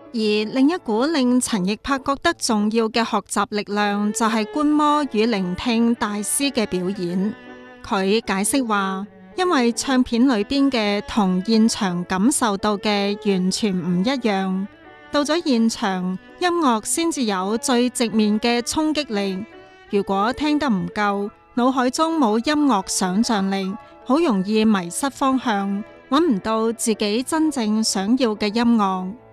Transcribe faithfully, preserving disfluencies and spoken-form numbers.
而另一股令陳奕柏覺得重要嘅學習力量，就係觀摩與聆聽大師嘅表演。佢解釋話，因為唱片裏邊嘅同現場感受到嘅完全唔一樣，到咗現場，音樂先至有最直面嘅衝擊力。如果聽得唔夠，腦海中冇音樂想象力，好容易迷失方向，揾唔到自己真正想要嘅音樂。